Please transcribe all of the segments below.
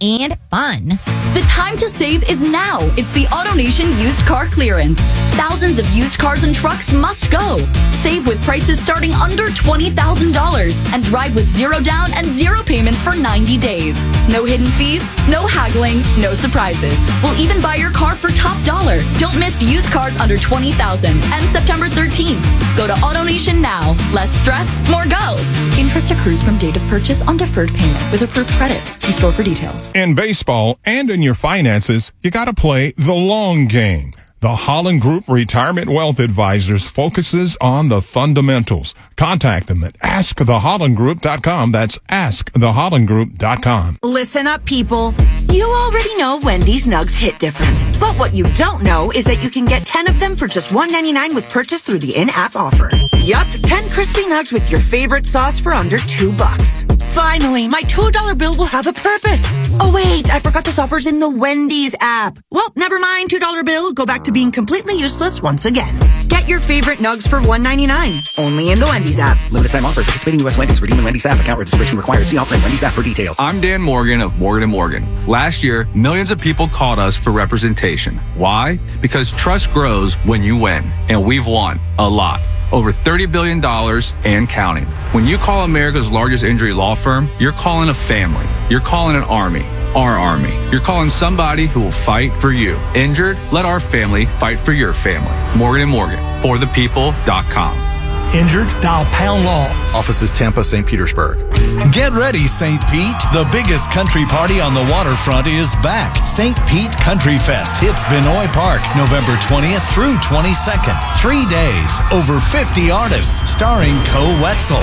and fun. The time to save is now. It's the AutoNation used car clearance. Thousands of used cars and trucks must go. Save with prices starting under $20,000 and drive with 0 down and 0 payments for 90 days. No hidden fees, no haggling, no surprises. We'll even buy your car for top dollar. Don't miss used cars under $20,000 and September 13th. Go to AutoNation now. Less stress, more go. Interest accrues from date of purchase on deferred payment with approved credit. See store for details. In baseball and in your finances, you got to play the long game. The Holland Group Retirement Wealth Advisors focuses on the fundamentals. Contact them at askthehollandgroup.com. That's askthehollandgroup.com. Listen up, people. You already know Wendy's Nugs hit different. But what you don't know is that you can get 10 of them for just $1.99 with purchase through the in-app offer. Yup, 10 crispy nugs with your favorite sauce for under $2. Finally, my $2 bill will have a purpose. Oh wait, I forgot this offer's in the Wendy's app. Well, never mind, $2 bill. Go back to being completely useless once again. Get your favorite nugs for $1.99. Only in the Wendy's app. Limited time offer. Participating U.S. Wendy's. Redeem the Wendy's app. Account registration required. See offer in Wendy's app for details. I'm Dan Morgan of Morgan & Morgan. Last year, millions of people called us for representation. Why? Because trust grows when you win. And we've won a lot. Over $30 billion and counting. When you call America's largest injury law firm, you're calling a family. You're calling an army. Our army. You're calling somebody who will fight for you. Injured? Let our family fight for your family. Morgan & Morgan. ForThePeople.com. Injured? Dial Pound Law. Offices Tampa, St. Petersburg. Get ready, St. Pete. The biggest country party on the waterfront is back. St. Pete Country Fest hits Vinoy Park November 20th through 22nd. 3 days, over 50 artists, starring Co Wetzel,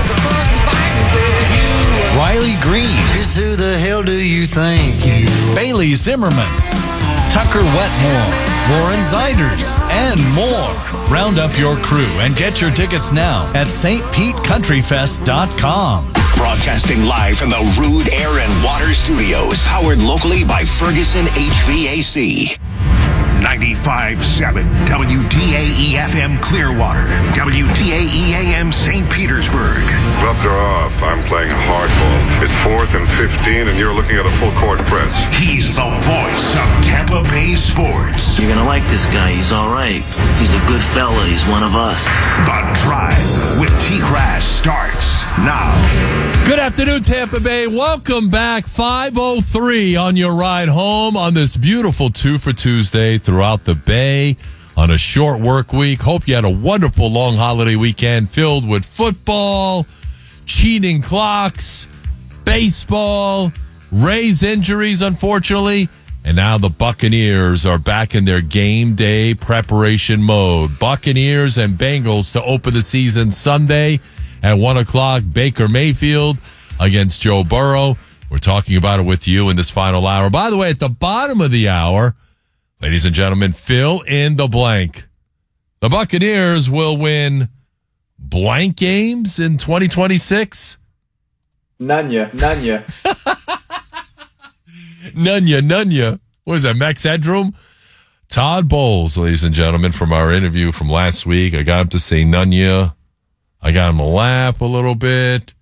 Riley Green, just who the hell do you think you are? Bailey Zimmerman, Tucker Wetmore, Warren Ziders, and more. Round up your crew and get your tickets now at stpetecountryfest.com. Broadcasting live from the Rude Air and Water Studios, powered locally by Ferguson HVAC. 95.7 WDAE-FM Clearwater, WDAE-AM St. Petersburg. Gloves are off. I'm playing hardball. It's 4th and 15, and you're looking at a full-court press. He's the voice of Tampa Bay sports. You're going to like this guy. He's all right. He's a good fella. He's one of us. The Drive with T-Crash starts now. Good afternoon, Tampa Bay. Welcome back. 5:03 on your ride home on this beautiful 2 for Tuesday throughout the Bay on a short work week. Hope you had a wonderful long holiday weekend filled with football, cheating clocks, baseball, Rays injuries, unfortunately. And now the Buccaneers are back in their game day preparation mode. Buccaneers and Bengals to open the season Sunday at 1 o'clock. Baker Mayfield against Joe Burrow. We're talking about it with you in this final hour. By the way, at the bottom of the hour, ladies and gentlemen, fill in the blank. The Buccaneers will win blank games in 2026? None. None. What is that, Max Headroom? Todd Bowles, ladies and gentlemen, from our interview from last week. I got him to say none. I got him to laugh a little bit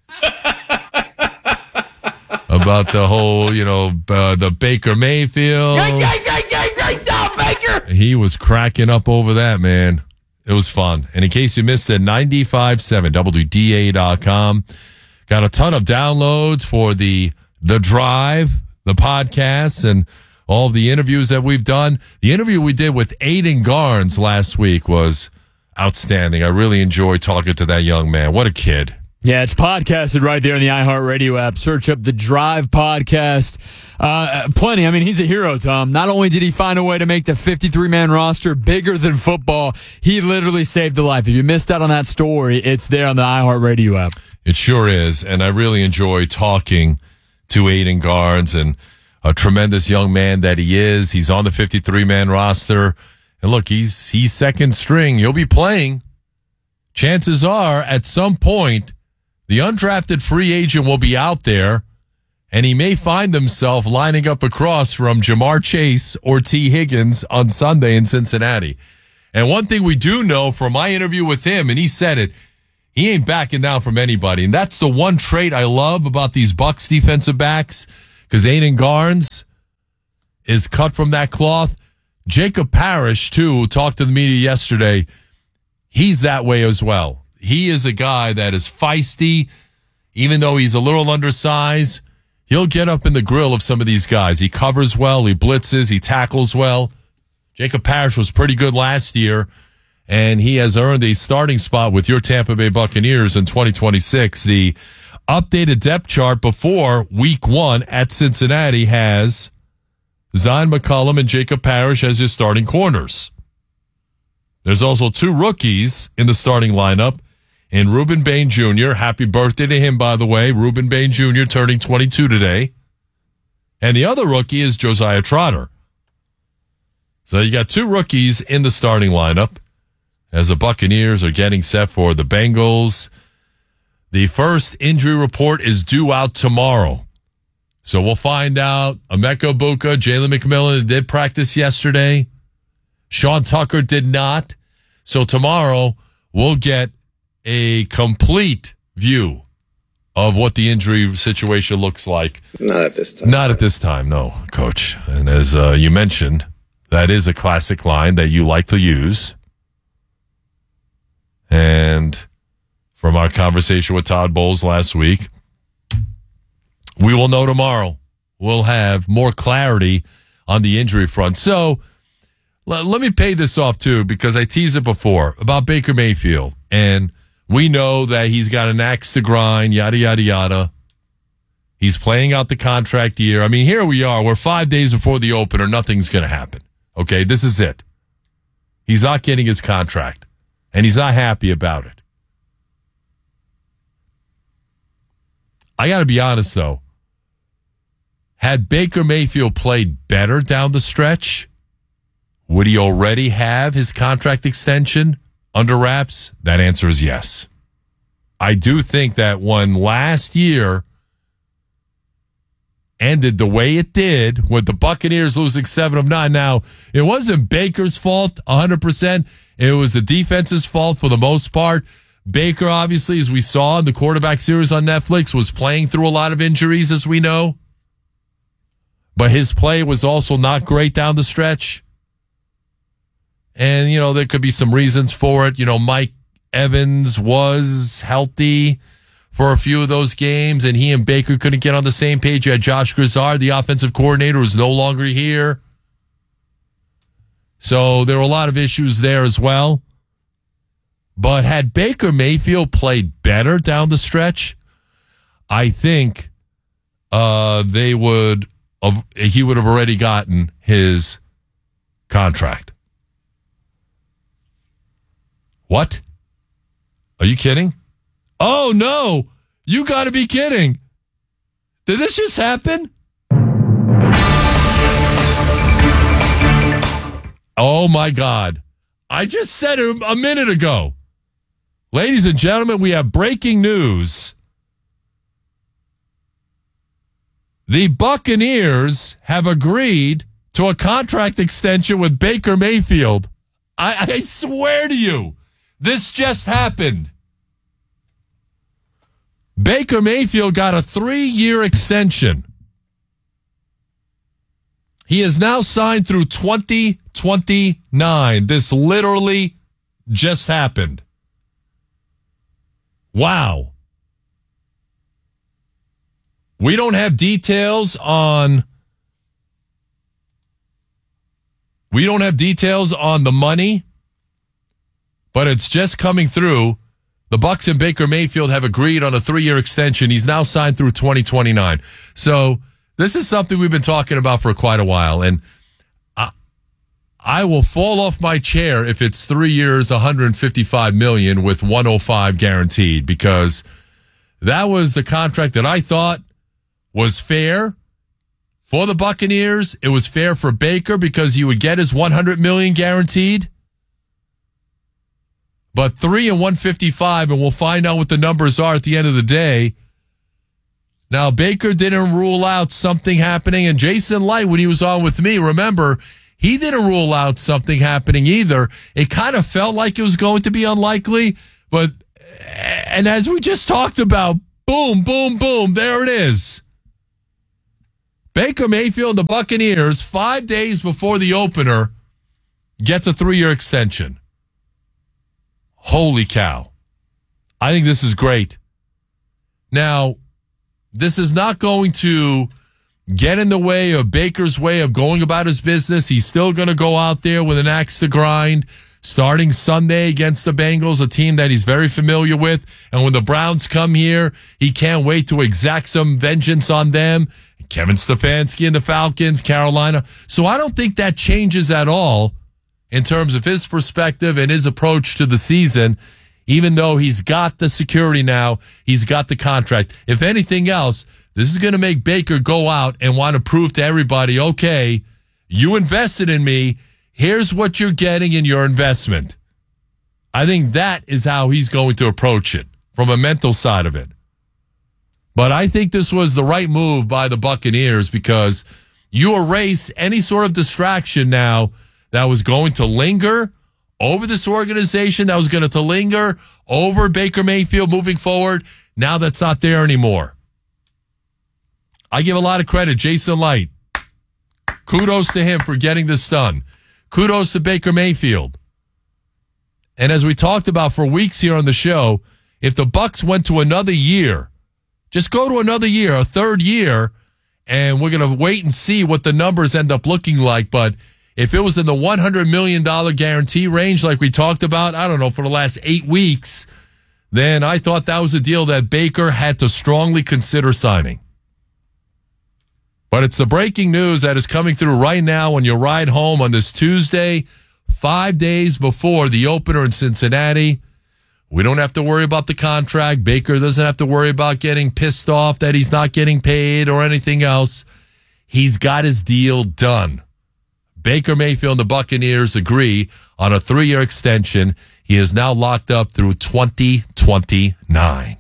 about the whole, the Baker Mayfield. Great job, Baker! He was cracking up over that, man. It was fun. And in case you missed it, 95.7 WDA.com. Got a ton of downloads for the Drive, the podcast, and all of the interviews that we've done. The interview we did with Aiden Garnes last week was outstanding. I really enjoyed talking to that young man. What a kid. Yeah, it's podcasted right there in the iHeartRadio app. Search up the Drive podcast. Plenty. I mean, he's a hero, Tom. Not only did he find a way to make the 53-man roster bigger than football, he literally saved a life. If you missed out on that story, it's there on the iHeartRadio app. It sure is. And I really enjoy talking to Aiden Garnes, and a tremendous young man that he is. He's on the 53-man roster. And look, he's second string. He'll be playing. Chances are, at some point, the undrafted free agent will be out there, and he may find himself lining up across from Jamar Chase or T. Higgins on Sunday in Cincinnati. And one thing we do know from my interview with him, and he said it, he ain't backing down from anybody. And that's the one trait I love about these Bucs defensive backs, because Aiden Garnes, is cut from that cloth. Jacob Parrish, too, who talked to the media yesterday, he's that way as well. He is a guy that is feisty, even though he's a little undersized. He'll get up in the grill of some of these guys. He covers well, he blitzes, he tackles well. Jacob Parrish was pretty good last year, and he has earned a starting spot with your Tampa Bay Buccaneers in 2026. The updated depth chart before Week 1 at Cincinnati has Zion McCollum and Jacob Parrish as his starting corners. There's also 2 rookies in the starting lineup. And Ruben Bain Jr., happy birthday to him, by the way. Ruben Bain Jr. turning 22 today. And the other rookie is Josiah Trotter. So you got 2 rookies in the starting lineup as the Buccaneers are getting set for the Bengals. The first injury report is due out tomorrow. So we'll find out. Emeka Egbuka, Jalen McMillan did practice yesterday. Sean Tucker did not. So tomorrow we'll get a complete view of what the injury situation looks like. Not at this time. Not at this time, no, Coach. And as you mentioned, that is a classic line that you like to use. And from our conversation with Todd Bowles last week, we will know tomorrow. We'll have more clarity on the injury front. So let me pay this off, too, because I teased it before about Baker Mayfield. And we know that he's got an axe to grind, yada, yada, yada. He's playing out the contract year. I mean, here we are. We're 5 days before the opener. Nothing's going to happen. Okay, this is it. He's not getting his contract, and he's not happy about it. I got to be honest, though. Had Baker Mayfield played better down the stretch, would he already have his contract extension under wraps? That answer is yes. I do think that when last year ended the way it did, with the Buccaneers losing 7 of 9. Now, it wasn't Baker's fault 100%. It was the defense's fault for the most part. Baker, obviously, as we saw in the quarterback series on Netflix, was playing through a lot of injuries, as we know. But his play was also not great down the stretch. And, there could be some reasons for it. Mike Evans was healthy for a few of those games, and he and Baker couldn't get on the same page. You had Josh Grizzard, the offensive coordinator, who's no longer here. So there were a lot of issues there as well. But had Baker Mayfield played better down the stretch, I think he would have already gotten his contract. What? Are you kidding? Oh, no. You got to be kidding. Did this just happen? Oh, my God. I just said it a minute ago. Ladies and gentlemen, we have breaking news. The Buccaneers have agreed to a contract extension with Baker Mayfield. I swear to you. This just happened. Baker Mayfield got a 3-year extension. He is now signed through 2029. This literally just happened. Wow. We don't have details on the money, but it's just coming through. The Bucs and Baker Mayfield have agreed on a 3-year extension. He's now signed through 2029. So this is something we've been talking about for quite a while, and I will fall off my chair if it's 3 years, $155 million with $105 guaranteed, because that was the contract that I thought was fair for the Buccaneers. It was fair for Baker because he would get his $100 million guaranteed. But 3 and 155, and we'll find out what the numbers are at the end of the day. Now, Baker didn't rule out something happening, and Jason Light, when he was on with me, remember, he didn't rule out something happening either. It kind of felt like it was going to be unlikely, and as we just talked about, boom, boom, boom, there it is. Baker Mayfield, the Buccaneers, 5 days before the opener, gets a 3-year extension. Holy cow. I think this is great. Now, this is not going to get in the way of Baker's way of going about his business. He's still going to go out there with an axe to grind, starting Sunday against the Bengals, a team that he's very familiar with. And when the Browns come here, he can't wait to exact some vengeance on them. Kevin Stefanski and the Falcons, Carolina. So I don't think that changes at all in terms of his perspective and his approach to the season, even though he's got the security now, he's got the contract. If anything else, this is going to make Baker go out and want to prove to everybody, okay, you invested in me. Here's what you're getting in your investment. I think that is how he's going to approach it from a mental side of it. But I think this was the right move by the Buccaneers because you erase any sort of distraction now that was going to linger over this organization, that was going to linger over Baker Mayfield moving forward. Now that's not there anymore. I give a lot of credit. Jason Light. Kudos to him for getting this done. Kudos to Baker Mayfield. And as we talked about for weeks here on the show, if the Bucs went to another year, just go to another year, a third year, and we're going to wait and see what the numbers end up looking like. But if it was in the $100 million guarantee range like we talked about, I don't know, for the last 8 weeks, then I thought that was a deal that Baker had to strongly consider signing. But it's the breaking news that is coming through right now on your ride home on this Tuesday, 5 days before the opener in Cincinnati. We don't have to worry about the contract. Baker doesn't have to worry about getting pissed off that he's not getting paid or anything else. He's got his deal done. Baker Mayfield and the Buccaneers agree on a 3-year extension. He is now locked up through 2029.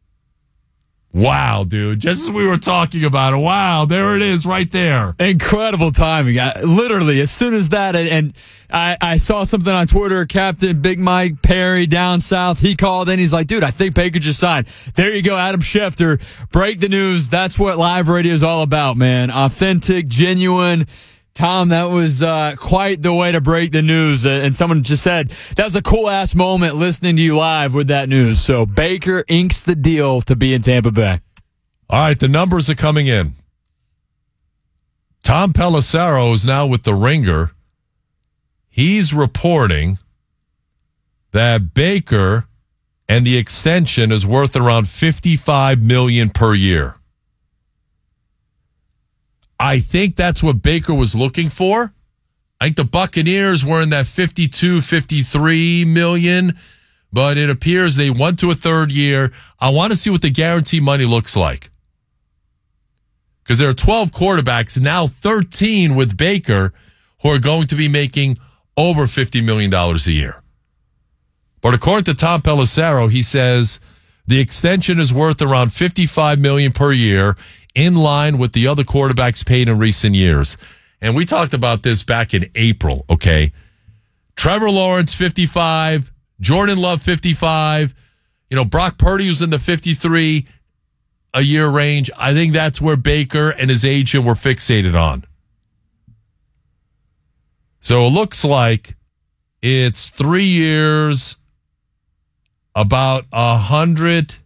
Wow, dude. Just as we were talking about it. Wow, there it is right there. Incredible timing. Literally, as soon as that, and I saw something on Twitter, Captain Big Mike Perry down south, he called in. He's like, dude, I think Baker just signed. There you go, Adam Schefter. Break the news. That's what live radio is all about, man. Authentic, genuine. Tom, that was quite the way to break the news. And someone just said, that was a cool-ass moment listening to you live with that news. So Baker inks the deal to be in Tampa Bay. All right, the numbers are coming in. Tom Pelissero is now with the Ringer. He's reporting that Baker and the extension is worth around $55 million per year. I think that's what Baker was looking for. I think the Buccaneers were in that 52, 53 million, but it appears they went to a third year. I want to see what the guarantee money looks like. Because there are 12 quarterbacks, now 13 with Baker, who are going to be making over $50 million a year. But according to Tom Pelissero, he says the extension is worth around $55 million per year, in line with the other quarterbacks paid in recent years. And we talked about this back in April, okay? Trevor Lawrence, 55. Jordan Love, 55. Brock Purdy was in the 53 a year range. I think that's where Baker and his agent were fixated on. So it looks like it's 3 years, about $160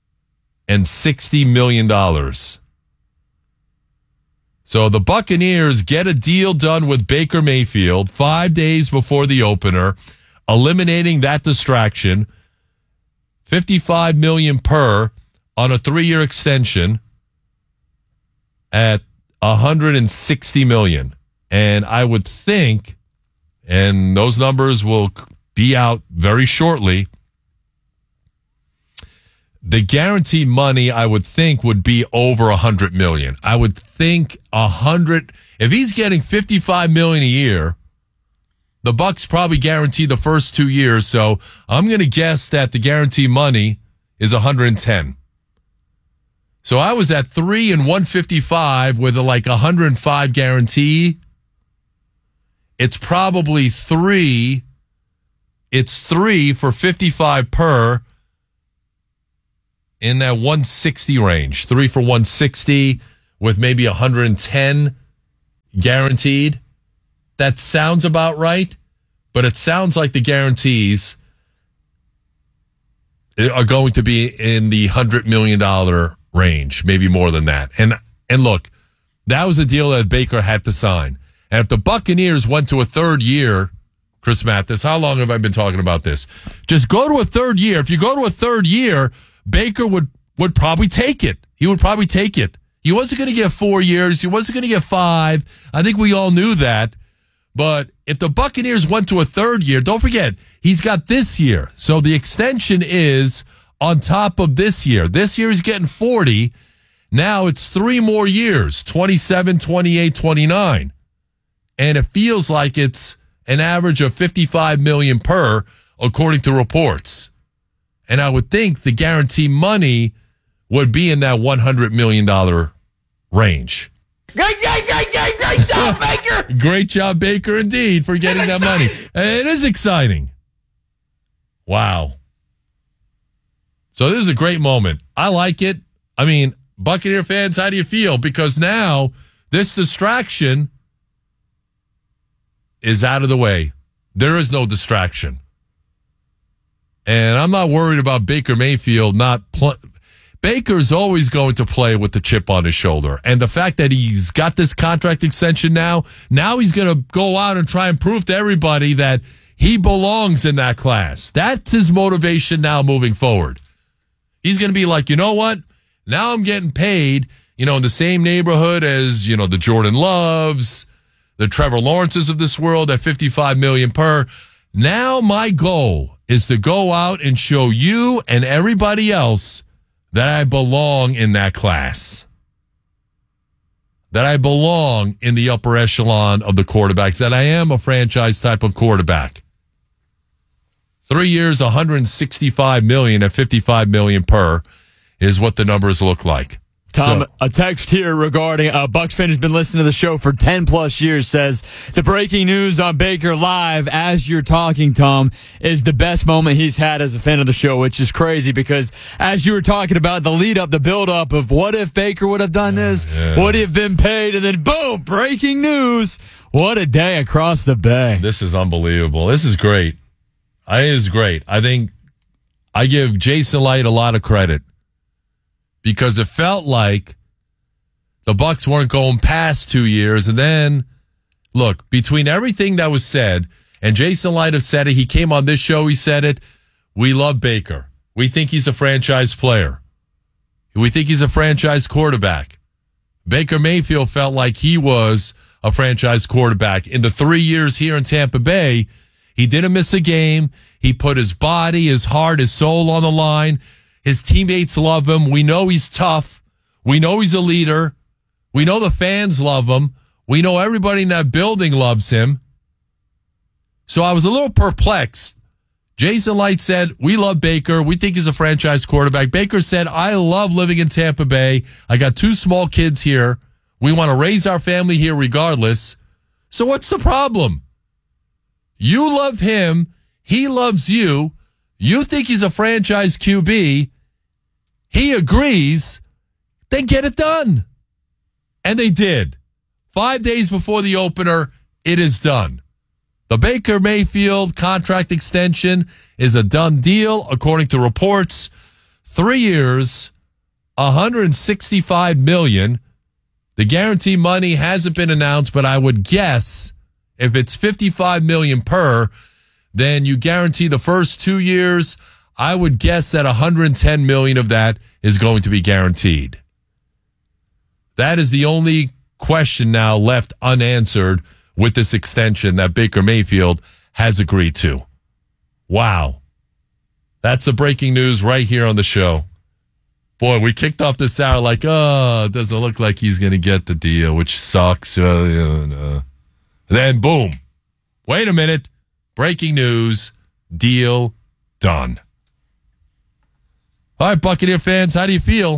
million. So the Buccaneers get a deal done with Baker Mayfield 5 days before the opener, eliminating that distraction. $55 million per on a 3-year extension at $160 million. And I would think, and those numbers will be out very shortly, the guaranteed money, I would think, would be over $100 million. I would think 100. If he's getting $55 million a year, the Bucs probably guarantee the first 2 years. So I'm going to guess that the guaranteed money is 110. So I was at 3 and 155 with like 105 guarantee. It's probably 3. It's 3 for 55 per. In that 160 range, 3 for 160 with maybe 110 guaranteed. That sounds about right, but it sounds like the guarantees are going to be in the $100 million range, maybe more than that. And look, that was a deal that Baker had to sign. And if the Buccaneers went to a third year, Chris Mathis, how long have I been talking about this? Just go to a third year. If you go to a third year, Baker would probably take it. He would probably take it. He wasn't going to get 4 years. He wasn't going to get 5. I think we all knew that. But if the Buccaneers went to a third year, don't forget, he's got this year. So the extension is on top of this year. This year he's getting 40. Now it's 3 more years, 27, 28, 29. And it feels like it's an average of $55 million per, according to reports. And I would think the guarantee money would be in that $100 million range. Great job, Baker! Great job, Baker, indeed, for getting that money. It is exciting. Wow. So this is a great moment. I like it. I mean, Buccaneer fans, how do you feel? Because now this distraction is out of the way. There is no distraction. And I'm not worried about Baker Mayfield Baker's always going to play with the chip on his shoulder. And the fact that he's got this contract extension now he's going to go out and try and prove to everybody that he belongs in that class. That's his motivation now moving forward. He's going to be like, you know what? Now I'm getting paid, in the same neighborhood as, the Jordan Loves, the Trevor Lawrences of this world at $55 million per. Now my goal is to go out and show you and everybody else that I belong in that class, that I belong in the upper echelon of the quarterbacks, that I am a franchise type of quarterback. 3 years, $165 million at $55 million per is what the numbers look like. Tom, a text here regarding Bucs fan who's been listening to the show for 10 plus years says the breaking news on Baker Live as you're talking, Tom, is the best moment he's had as a fan of the show, which is crazy because as you were talking about the lead up, the build up of what if Baker would have done this? Yeah. Would he have been paid? And then boom, breaking news. What a day across the bay. This is unbelievable. This is great. It is great. I think I give Jason Light a lot of credit, because it felt like the Bucs weren't going past 2 years. And then, look, between everything that was said, and Jason Light has said it, he came on this show, he said it, we love Baker. We think he's a franchise player. We think he's a franchise quarterback. Baker Mayfield felt like he was a franchise quarterback. In the 3 years here in Tampa Bay, he didn't miss a game. He put his body, his heart, his soul on the line. His teammates love him. We know he's tough. We know he's a leader. We know the fans love him. We know everybody in that building loves him. So I was a little perplexed. Jason Light said, we love Baker. We think he's a franchise quarterback. Baker said, I love living in Tampa Bay. I got 2 small kids here. We want to raise our family here regardless. So what's the problem? You love him. He loves you. You think he's a franchise QB. He agrees, then get it done. And they did. 5 days before the opener, it is done. The Baker Mayfield contract extension is a done deal, according to reports. 3 years, $165 million. The guarantee money hasn't been announced, but I would guess if it's $55 million per, then you guarantee the first 2 years. I would guess that $110 million of that is going to be guaranteed. That is the only question now left unanswered with this extension that Baker Mayfield has agreed to. Wow. That's the breaking news right here on the show. Boy, we kicked off this hour like, it doesn't look like he's going to get the deal, which sucks. Then boom. Wait a minute. Breaking news. Deal done. All right, Buccaneer fans, how do you feel?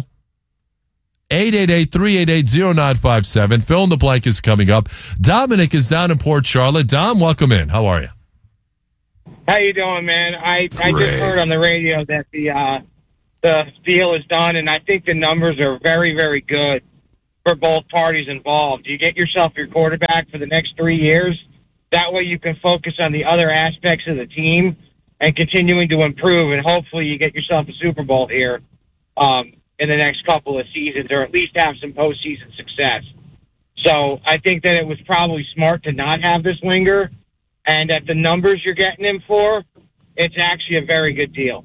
888-388-0957. Fill in the blank is coming up. Dominic is down in Port Charlotte. Dom, welcome in. How are you? How you doing, man? I just heard on the radio that the deal is done, and I think the numbers are very, very good for both parties involved. You get yourself your quarterback for the next 3 years. That way you can focus on the other aspects of the team and continuing to improve, and hopefully you get yourself a Super Bowl here in the next couple of seasons, or at least have some postseason success. So I think that it was probably smart to not have this linger, and at the numbers you're getting him for, it's actually a very good deal.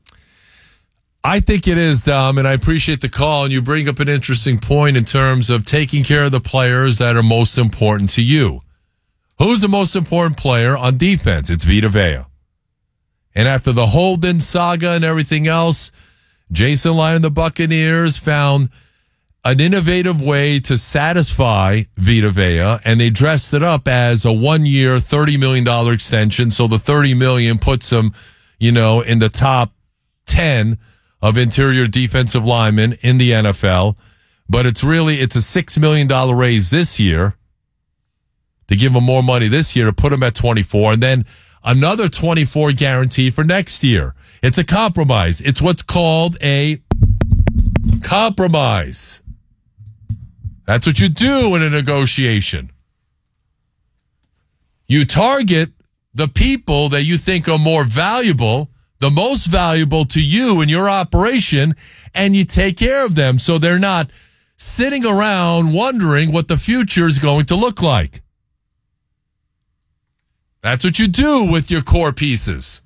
I think it is, Dom, and I appreciate the call, and you bring up an interesting point in terms of taking care of the players that are most important to you. Who's the most important player on defense? It's Vita Vea. And after the Holden saga and everything else, Jason Licht and the Buccaneers found an innovative way to satisfy Vita Vea, and they dressed it up as a 1-year, $30 million extension. So the $30 million puts them, in the top 10 of interior defensive linemen in the NFL. But it's a $6 million raise this year to give them more money this year to put them at 24, and then another 24 guaranteed for next year. It's a compromise. It's what's called a compromise. That's what you do in a negotiation. You target the people that you think are more valuable, the most valuable to you in your operation, and you take care of them so they're not sitting around wondering what the future is going to look like. That's what you do with your core pieces.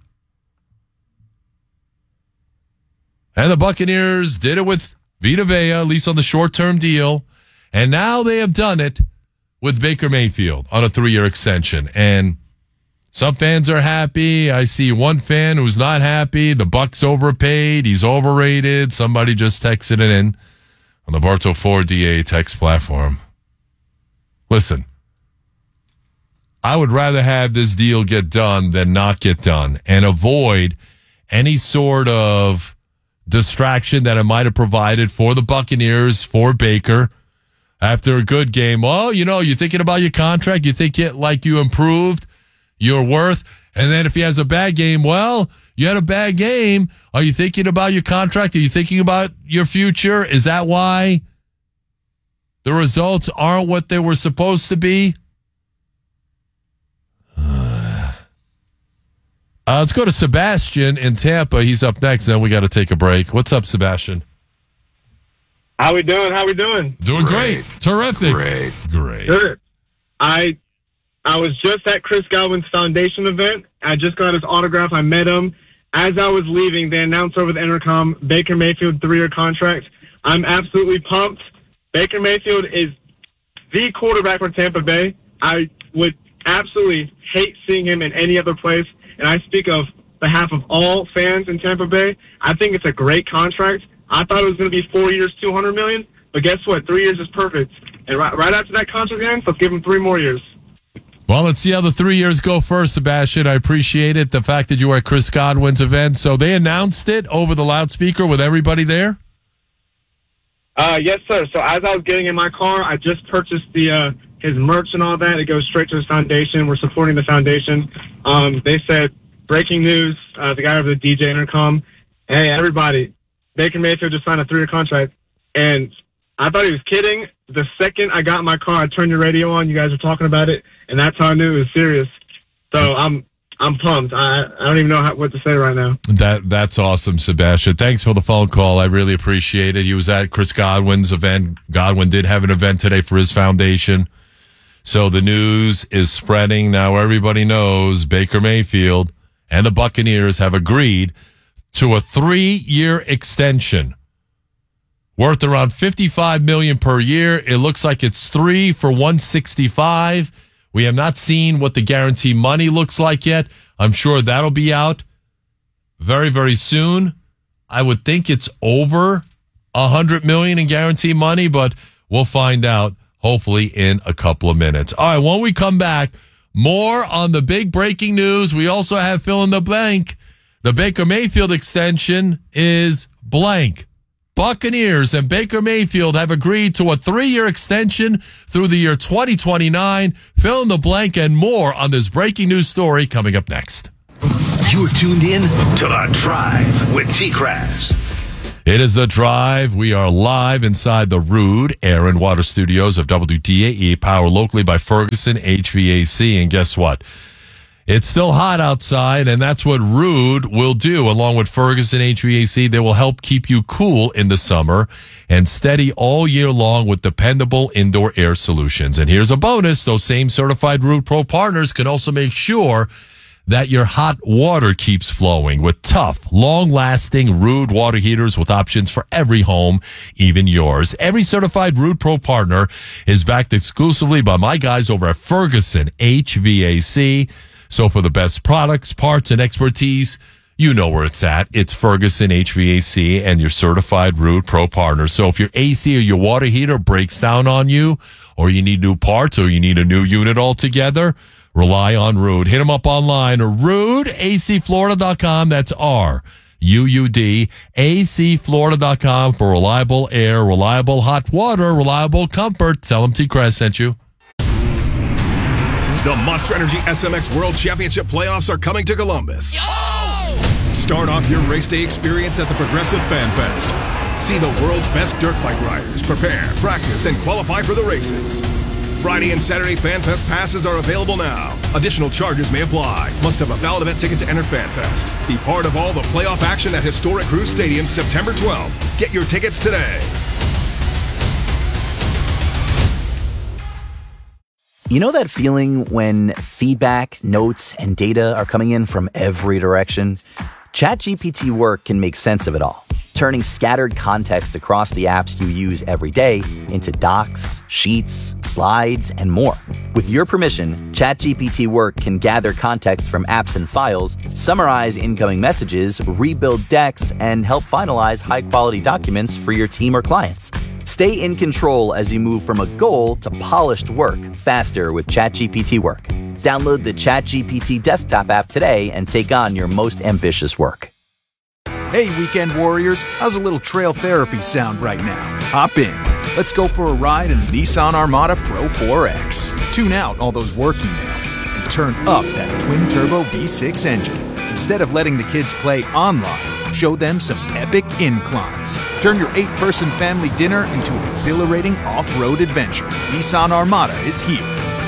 And the Buccaneers did it with Vita Vea, at least on the short-term deal. And now they have done it with Baker Mayfield on a 3-year extension. And some fans are happy. I see one fan who's not happy. The Bucs overpaid. He's overrated. Somebody just texted it in on the Bartow 4DA text platform. Listen, I would rather have this deal get done than not get done and avoid any sort of distraction that it might have provided for the Buccaneers, for Baker, after a good game. Well, you're thinking about your contract. You think it like you improved your worth. And then if he has a bad game, well, you had a bad game. Are you thinking about your contract? Are you thinking about your future? Is that why the results aren't what they were supposed to be? Let's go to Sebastian in Tampa. He's up next, then we got to take a break. What's up, Sebastian? How we doing? Doing great. Terrific. Great. Good. I was just at Chris Godwin's foundation event. I just got his autograph. I met him. As I was leaving, they announced over the intercom, Baker Mayfield 3-year contract. I'm absolutely pumped. Baker Mayfield is the quarterback for Tampa Bay. I would absolutely hate seeing him in any other place. And I speak of behalf of all fans in Tampa Bay. I think it's a great contract. I thought it was going to be 4 years, $200 million, but guess what? 3 years is perfect. And right after that contract ends, let's give him 3 more years. Well, let's see how the 3 years go first, Sebastian. I appreciate it, the fact that you were at Chris Godwin's event. So they announced it over the loudspeaker with everybody there? Yes, sir. So as I was getting in my car, I just purchased his merch and all that. It goes straight to his foundation. We're supporting the foundation. They said, breaking news, the guy over the DJ intercom, hey, everybody, Baker Mayfield just signed a 3-year contract. And I thought he was kidding. The second I got in my car, I turned the radio on. You guys were talking about it, and that's how I knew it was serious. So I'm pumped. I don't even know what to say right now. That's awesome, Sebastian. Thanks for the phone call. I really appreciate it. He was at Chris Godwin's event. Godwin did have an event today for his foundation. So the news is spreading. Now everybody knows Baker Mayfield and the Buccaneers have agreed to a 3-year extension worth around $55 million per year. It looks like it's 3 for $165. We have not seen what the guarantee money looks like yet. I'm sure that'll be out very, very soon. I would think it's over $100 million in guarantee money, but we'll find out hopefully in a couple of minutes. All right, when we come back, more on the big breaking news. We also have fill in the blank. The Baker Mayfield extension is blank. Buccaneers and Baker Mayfield have agreed to a 3-year extension through the year 2029. Fill in the blank and more on this breaking news story coming up next. You're tuned in to The Drive with T-Kraz. It is The Drive. We are live inside the Rude Air and Water Studios of WDAE, powered locally by Ferguson HVAC. And guess what? It's still hot outside, and that's what Rude will do. Along with Ferguson HVAC, they will help keep you cool in the summer and steady all year long with dependable indoor air solutions. And here's a bonus. Those same certified Rude Pro partners can also make sure that your hot water keeps flowing with tough, long-lasting Rude water heaters with options for every home, even yours. Every certified Rude Pro partner is backed exclusively by my guys over at Ferguson HVAC. So for the best products, parts, and expertise, you know where it's at. It's Ferguson HVAC and your certified Rude Pro partner. So if your AC or your water heater breaks down on you, or you need new parts, or you need a new unit altogether, rely on Rude. Hit them up online or RudeACFlorida.com. That's RUUD, ACFlorida.com for reliable air, reliable hot water, reliable comfort. Tell them T-Crest sent you. The Monster Energy SMX World Championship playoffs are coming to Columbus. Start off your race day experience at the Progressive Fan Fest. See the world's best dirt bike riders prepare, practice, and qualify for the races. Friday and Saturday Fan Fest passes are available now. Additional charges may apply. Must have a valid event ticket to enter Fan Fest. Be part of all the playoff action at historic Cruise Stadium September 12th. Get your tickets today. You know that feeling when feedback, notes, and data are coming in from every direction? ChatGPT Work can make sense of it all, turning scattered context across the apps you use every day into docs, sheets, slides, and more. With your permission, ChatGPT Work can gather context from apps and files, summarize incoming messages, rebuild decks, and help finalize high-quality documents for your team or clients. Stay in control as you move from a goal to polished work faster with ChatGPT Work. Download the ChatGPT desktop app today and take on your most ambitious work. Hey, weekend warriors, how's a little trail therapy sound right now? Hop in. Let's go for a ride in the Nissan Armada Pro 4X. Tune out all those work emails and turn up that twin-turbo V6 engine. Instead of letting the kids play online, show them some epic inclines. Turn your 8-person family dinner into an exhilarating off-road adventure. Nissan Armada is here.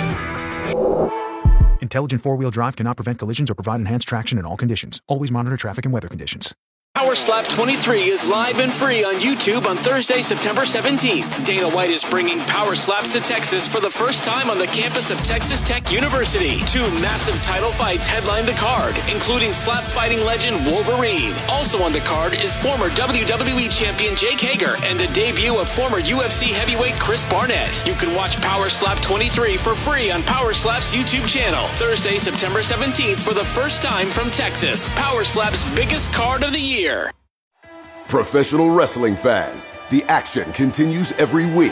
Intelligent four-wheel drive cannot prevent collisions or provide enhanced traction in all conditions. Always monitor traffic and weather conditions. Power Slap 23 is live and free on YouTube on Thursday, September 17th. Dana White is bringing Power Slaps to Texas for the first time on the campus of Texas Tech University. 2 massive title fights headline the card, including slap fighting legend Wolverine. Also on the card is former WWE champion Jake Hager and the debut of former UFC heavyweight Chris Barnett. You can watch Power Slap 23 for free on Power Slap's YouTube channel. Thursday, September 17th for the first time from Texas. Power Slap's biggest card of the year. Professional wrestling fans, the action continues every week.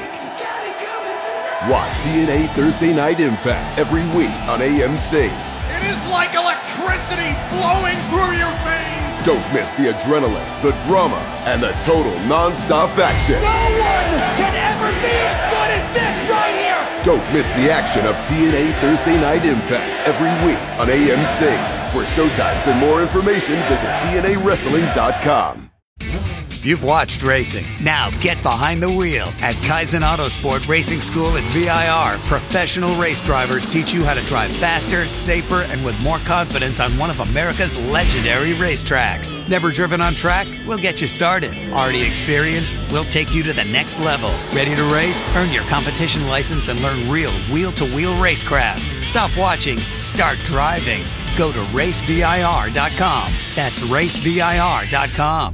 Watch TNA Thursday Night Impact every week on AMC. It is like electricity flowing through your veins. Don't miss the adrenaline, the drama, and the total non-stop action. No one can ever be as good as this right here. Don't miss the action of TNA Thursday Night Impact every week on AMC. For showtimes and more information, visit TNAWrestling.com. You've watched racing. Now get behind the wheel. At Kaizen Autosport Racing School at VIR, professional race drivers teach you how to drive faster, safer, and with more confidence on one of America's legendary racetracks. Never driven on track? We'll get you started. Already experienced? We'll take you to the next level. Ready to race? Earn your competition license and learn real wheel-to-wheel racecraft. Stop watching. Start driving. Go to racevir.com. That's racevir.com.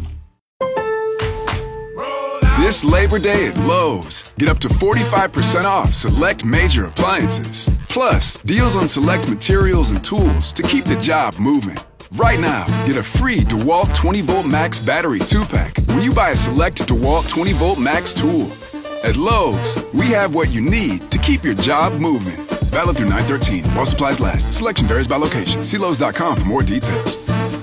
This Labor Day at Lowe's, get up to 45% off select major appliances. Plus, deals on select materials and tools to keep the job moving. Right now, get a free DeWalt 20-volt Max battery 2-pack when you buy a select DeWalt 20-volt Max tool. At Lowe's, we have what you need to keep your job moving. Valid through 9/13 while supplies last. Selection varies by location. See Lowe's.com for more details.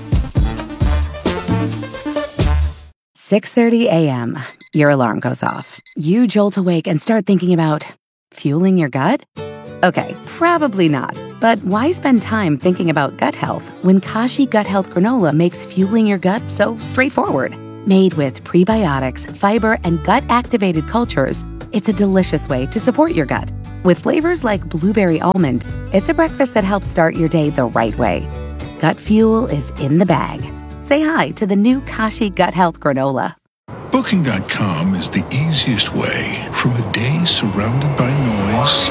6:30 a.m. Your alarm goes off. You jolt awake and start thinking about fueling your gut? Okay, probably not. But why spend time thinking about gut health when Kashi Gut Health Granola makes fueling your gut so straightforward? Made with prebiotics, fiber, and gut-activated cultures, it's a delicious way to support your gut. With flavors like blueberry almond, it's a breakfast that helps start your day the right way. Gut Fuel is in the bag. Say hi to the new Kashi Gut Health Granola. Booking.com is the easiest way from a day surrounded by noise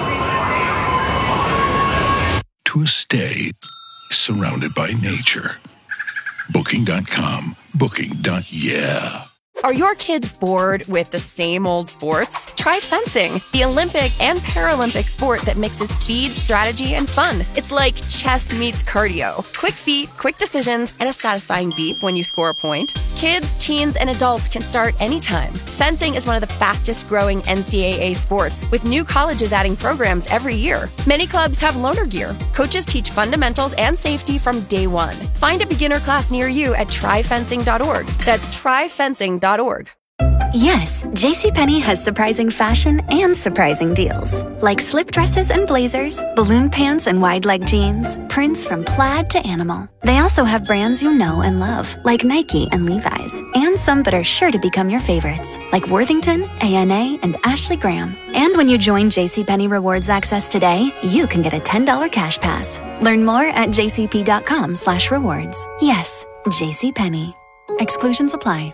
to a stay surrounded by nature. Booking.com. Booking.yeah. Are your kids bored with the same old sports? Try fencing, the Olympic and Paralympic sport that mixes speed, strategy, and fun. It's like chess meets cardio. Quick feet, quick decisions, and a satisfying beep when you score a point. Kids, teens, and adults can start anytime. Fencing is one of the fastest growing NCAA sports, with new colleges adding programs every year. Many clubs have loaner gear. Coaches teach fundamentals and safety from day one. Find a beginner class near you at tryfencing.org. That's tryfencing.org. Yes, JCPenney has surprising fashion and surprising deals. Like slip dresses and blazers, balloon pants and wide leg jeans, prints from plaid to animal. They also have brands you know and love, like Nike and Levi's, and some that are sure to become your favorites, like Worthington, ANA, and Ashley Graham. And when you join JCPenney Rewards Access today, you can get a $10 cash pass. Learn more at jcp.com/rewards. Yes, JCPenney. Exclusions apply.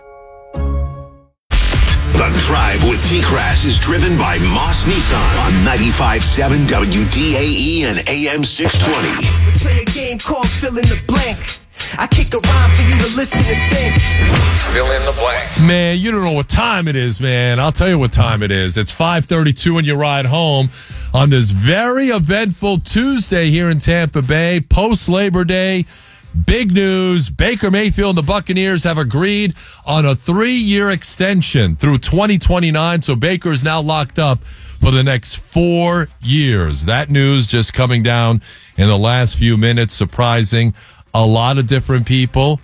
The Drive with T-Crass is driven by Moss Nissan on 95.7 WDAE and AM 620. Let's play a game called Fill in the Blank. I kick a rhyme for you to listen and think. Fill in the blank. Man, you don't know what time it is, man. I'll tell you what time it is. It's 5:32 when you ride home on this very eventful Tuesday here in Tampa Bay, post-Labor Day. Big news. Baker Mayfield and the Buccaneers have agreed on a 3-year extension through 2029. So Baker is now locked up for the next 4 years. That news just coming down in the last few minutes, surprising a lot of different people.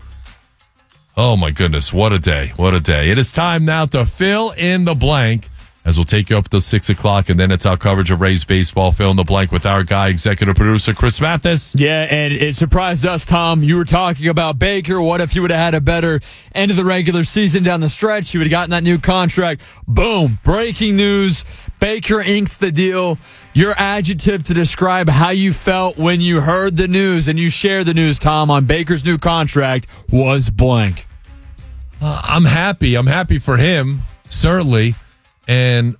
Oh, my goodness. What a day. What a day. It is time now to fill in the blank, as we'll take you up to 6 o'clock, and then it's our coverage of Rays baseball. Fill in the blank with our guy, executive producer Chris Mathis. Yeah, and it surprised us, Tom. You were talking about Baker. What if you would have had a better end of the regular season down the stretch? You would have gotten that new contract. Boom. Breaking news. Baker inks the deal. Your adjective to describe how you felt when you heard the news and you shared the news, Tom, on Baker's new contract was blank. I'm happy. I'm happy for him, certainly. And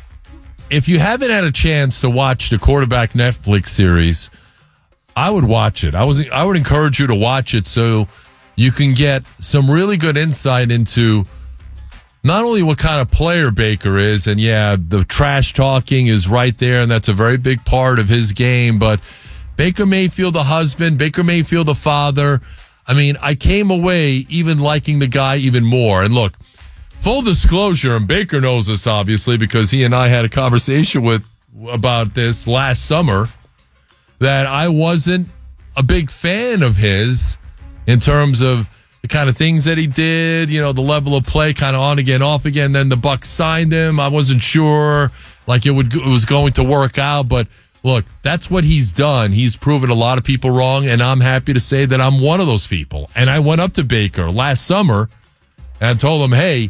if you haven't had a chance to watch the quarterback Netflix series, I would watch it. I would encourage you to watch it so you can get some really good insight into not only what kind of player Baker is, and yeah, the trash talking is right there, and that's a very big part of his game, but Baker Mayfield, the husband, Baker Mayfield, the father. I mean, I came away even liking the guy even more. And look, full disclosure, and Baker knows this obviously because he and I had a conversation about this last summer, that I wasn't a big fan of his in terms of the kind of things that he did, you know, the level of play, kind of on again, off again. Then the Bucs signed him. I wasn't sure like it was going to work out, but look, that's what he's done. He's proven a lot of people wrong, and I'm happy to say that I'm one of those people. And I went up to Baker last summer and told him, hey,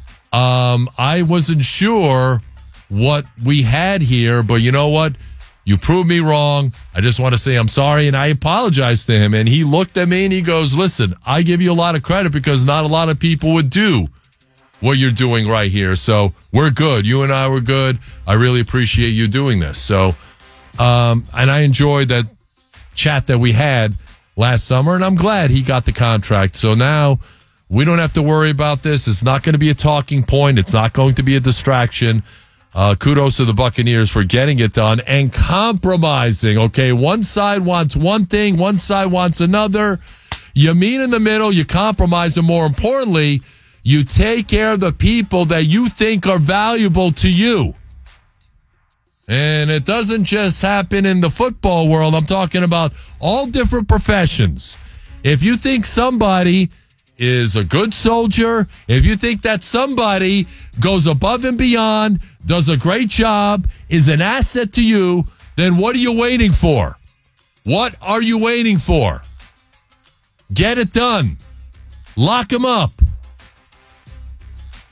I wasn't sure what we had here, but you know what? You proved me wrong. I just want to say I'm sorry, and I apologize to him. And he looked at me and he goes, listen, I give you a lot of credit because not a lot of people would do what you're doing right here. So we're good. You and I were good. I really appreciate you doing this. So, and I enjoyed that chat that we had last summer, and I'm glad he got the contract. So now we don't have to worry about this. It's not going to be a talking point. It's not going to be a distraction. Kudos to the Buccaneers for getting it done and compromising. Okay, one side wants one thing, one side wants another. You meet in the middle, you compromise, and more importantly, you take care of the people that you think are valuable to you. And it doesn't just happen in the football world. I'm talking about all different professions. If you think somebody is a good soldier, if you think that somebody goes above and beyond, does a great job, is an asset to you, then what are you waiting for? What are you waiting for? Get it done. Lock them up.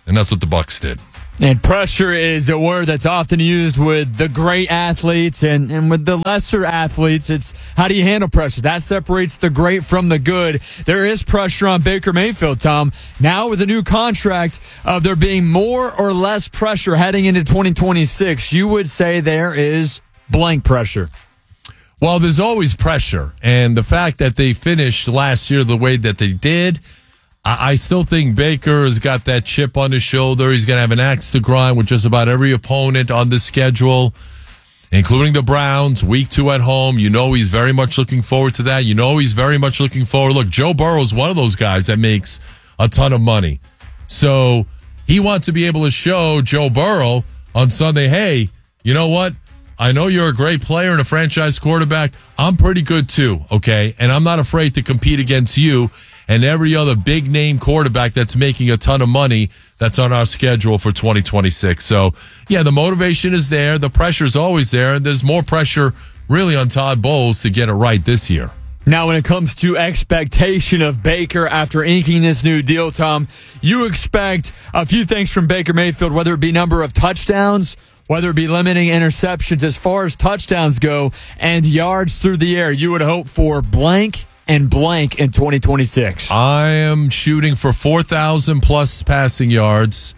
And that's what the Bucs did. And pressure is a word that's often used with the great athletes and with the lesser athletes. It's how do you handle pressure? That separates the great from the good. There is pressure on Baker Mayfield, Tom. Now with a new contract of there being more or less pressure heading into 2026, you would say there is blank pressure. Well, there's always pressure. And the fact that they finished last year the way that they did, I still think Baker has got that chip on his shoulder. He's going to have an axe to grind with just about every opponent on the schedule, including the Browns, week 2 at home. You know he's very much looking forward to that. You know he's very much looking forward. Look, Joe Burrow is one of those guys that makes a ton of money. So he wants to be able to show Joe Burrow on Sunday, hey, you know what? I know you're a great player and a franchise quarterback. I'm pretty good too, okay? And I'm not afraid to compete against you and every other big-name quarterback that's making a ton of money that's on our schedule for 2026. So, yeah, the motivation is there. The pressure's always there. And there's more pressure really on Todd Bowles to get it right this year. Now, when it comes to expectation of Baker after inking this new deal, Tom, you expect a few things from Baker Mayfield, whether it be number of touchdowns, whether it be limiting interceptions. As far as touchdowns go and yards through the air, you would hope for blank and blank in 2026. I am shooting for 4,000 plus passing yards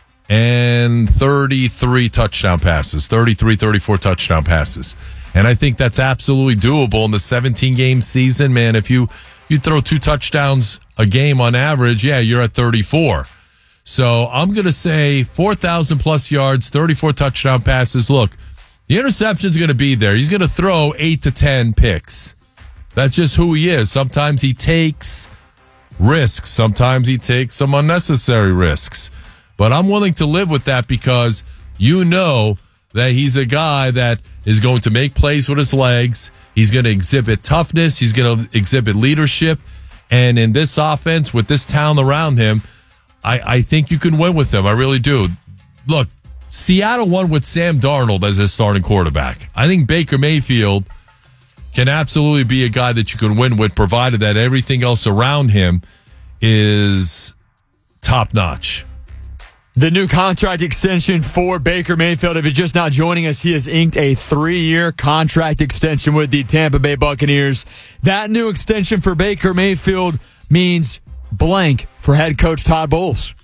and 33 touchdown passes, 34 touchdown passes. And I think that's absolutely doable in the 17-game season, man. If you throw 2 touchdowns a game on average, yeah, you're at 34. So I'm going to say 4,000 plus yards, 34 touchdown passes. Look, the interception's going to be there. He's going to throw 8 to 10 picks. That's just who he is. Sometimes he takes risks. Sometimes he takes some unnecessary risks. But I'm willing to live with that because you know that he's a guy that is going to make plays with his legs. He's going to exhibit toughness. He's going to exhibit leadership. And in this offense, with this talent around him, I think you can win with him. I really do. Look, Seattle won with Sam Darnold as his starting quarterback. I think Baker Mayfield can absolutely be a guy that you can win with, provided that everything else around him is top-notch. The new contract extension for Baker Mayfield, if you're just now joining us, he has inked a 3-year contract extension with the Tampa Bay Buccaneers. That new extension for Baker Mayfield means blank for head coach Todd Bowles.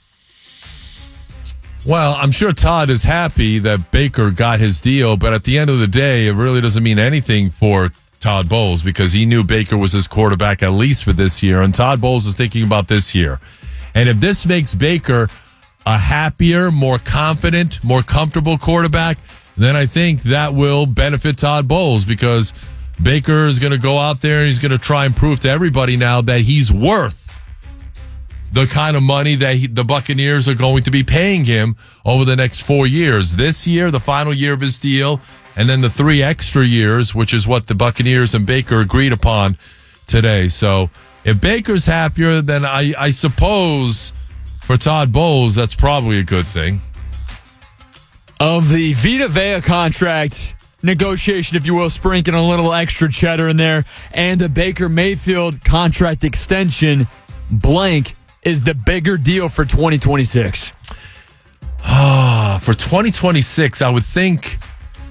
Well, I'm sure Todd is happy that Baker got his deal, but at the end of the day, it really doesn't mean anything for Todd Bowles because he knew Baker was his quarterback at least for this year, and Todd Bowles is thinking about this year. And if this makes Baker a happier, more confident, more comfortable quarterback, then I think that will benefit Todd Bowles because Baker is going to go out there and he's going to try and prove to everybody now that he's worth the kind of money that the Buccaneers are going to be paying him over the next 4 years. This year, the final year of his deal, and then the 3 extra years, which is what the Buccaneers and Baker agreed upon today. So if Baker's happier, then I suppose for Todd Bowles, that's probably a good thing. Of the Vita Vea contract negotiation, if you will, sprinkling a little extra cheddar in there, and the Baker Mayfield contract extension, blank is the bigger deal for 2026? For 2026, I think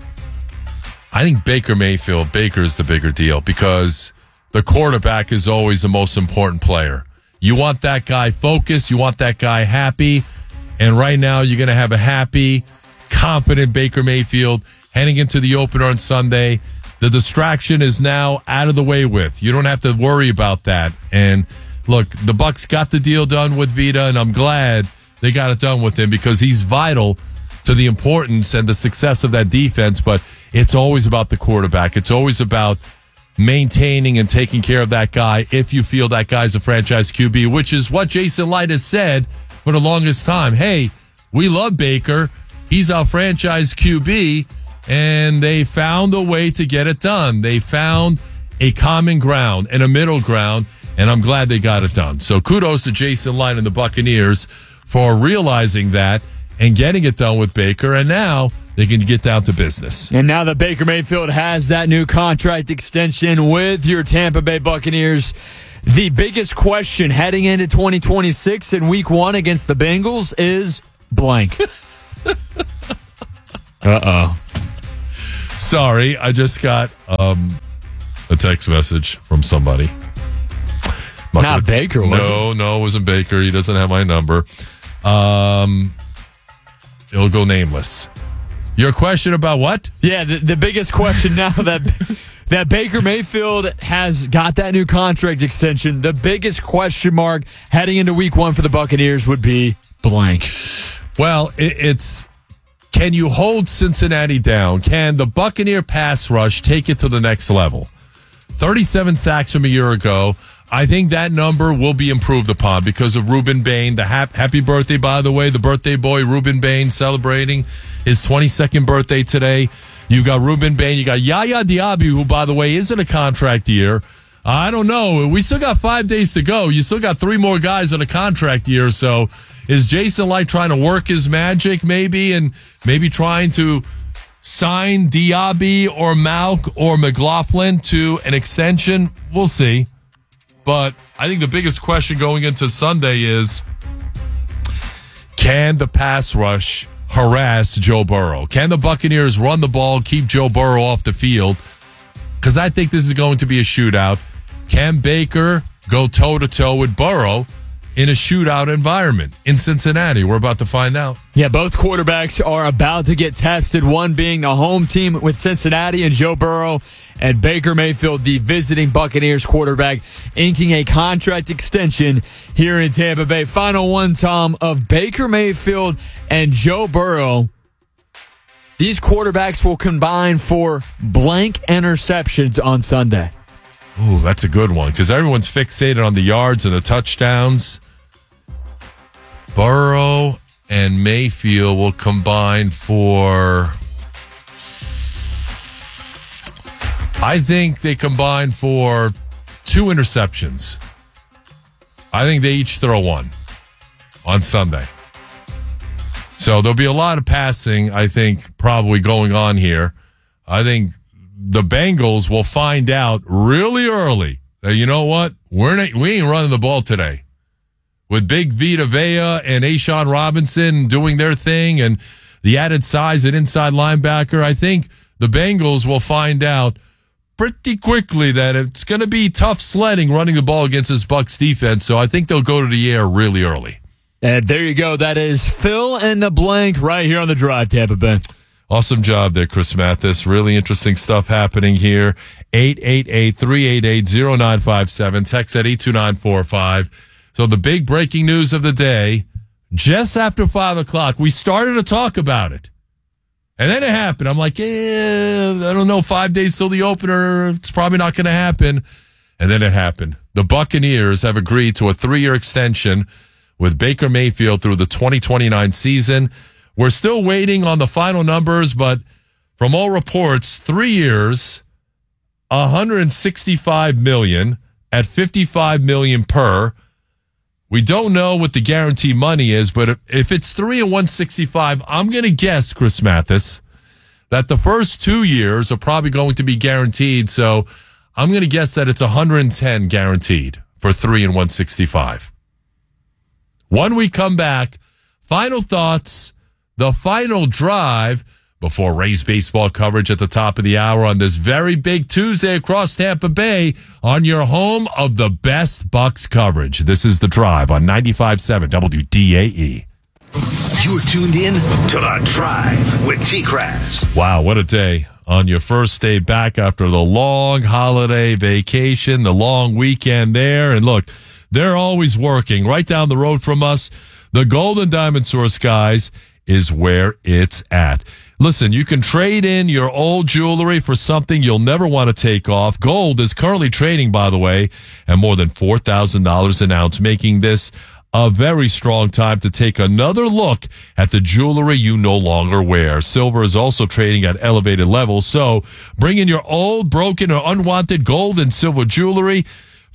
Baker Mayfield, Baker is the bigger deal because the quarterback is always the most important player. You want that guy focused. You want that guy happy. And right now, you're going to have a happy, confident Baker Mayfield heading into the opener on Sunday. The distraction is now out of the way with. You don't have to worry about that. And look, the Bucs got the deal done with Vita, and I'm glad they got it done with him because he's vital to the importance and the success of that defense. But it's always about the quarterback. It's always about maintaining and taking care of that guy if you feel that guy's a franchise QB, which is what Jason Light has said for the longest time. Hey, we love Baker. He's our franchise QB, and they found a way to get it done. They found a common ground and a middle ground, and I'm glad they got it done. So kudos to Jason Light and the Buccaneers for realizing that and getting it done with Baker, and now they can get down to business. And now that Baker Mayfield has that new contract extension with your Tampa Bay Buccaneers, The biggest question heading into 2026 in week 1 against the Bengals is blank. Uh-oh. Sorry, I just got a text message from somebody. Not Baker, was it? No, it wasn't Baker. He doesn't have my number. It'll go nameless. Your question about what? Yeah, the biggest question now that Baker Mayfield has got that new contract extension, the biggest question mark heading into week 1 for the Buccaneers would be blank. Well, it's can you hold Cincinnati down? Can the Buccaneer pass rush take it to the next level? 37 sacks from a year ago. I think that number will be improved upon because of Ruben Bain. The happy birthday, by the way, the birthday boy, Ruben Bain, celebrating his 22nd birthday today. You got Ruben Bain. You got Yaya Diaby, who, by the way, is in a contract year. I don't know. We still got 5 days to go. You still got 3 more guys in a contract year. So is Jason Licht trying to work his magic maybe and maybe trying to sign Diaby or Malk or McLaughlin to an extension? We'll see. But I think the biggest question going into Sunday is, can the pass rush harass Joe Burrow? Can the Buccaneers run the ball, keep Joe Burrow off the field? Because I think this is going to be a shootout. Can Baker go toe-to-toe with Burrow in a shootout environment in Cincinnati? We're about to find out. Yeah, both quarterbacks are about to get tested, one being the home team with Cincinnati and Joe Burrow, and Baker Mayfield, the visiting Buccaneers quarterback, inking a contract extension here in Tampa Bay. Final one, Tom, of Baker Mayfield and Joe Burrow. These quarterbacks will combine for blank interceptions on Sunday. Ooh, that's a good one because everyone's fixated on the yards and the touchdowns. Burrow and Mayfield will combine for, I think they combine for 2 interceptions. I think they each throw 1 on Sunday. So there'll be a lot of passing, I think, probably going on here. I think the Bengals will find out really early that, you know what, we ain't running the ball today. With Big Vita Vea and Ashawn Robinson doing their thing and the added size at inside linebacker, I think the Bengals will find out pretty quickly that it's going to be tough sledding running the ball against this Bucs defense. So I think they'll go to the air really early. And there you go. That is fill in the blank right here on the Drive, Tampa Bay. Awesome job there, Chris Mathis. Really interesting stuff happening here. 888-388-0957. Text at 82945. So the big breaking news of the day, just after 5 o'clock, we started to talk about it. And then it happened. I'm like, I don't know, 5 days till the opener. It's probably not going to happen. And then it happened. The Buccaneers have agreed to a 3-year extension with Baker Mayfield through the 2029 season. We're still waiting on the final numbers, but from all reports, 3 years, $165 million at $55 million per. We don't know what the guarantee money is, but if it's 3 and 165, I'm going to guess, Chris Mathis, that the first 2 years are probably going to be guaranteed. So I'm going to guess that it's 110 guaranteed for 3 and 165. When we come back, final thoughts, the final drive before Rays baseball coverage at the top of the hour on this very big Tuesday across Tampa Bay on your home of the best Bucs coverage. This is The Drive on 95.7 WDAE. You're tuned in to The Drive with T-Crass. Wow, what a day on your first day back after the long holiday vacation, the long weekend there. And look, they're always working right down the road from us. The Golden Diamond Source, guys, is where it's at. Listen, you can trade in your old jewelry for something you'll never want to take off. Gold is currently trading, by the way, at more than $4,000 an ounce, making this a very strong time to take another look at the jewelry you no longer wear. Silver is also trading at elevated levels, so bring in your old, broken, or unwanted gold and silver jewelry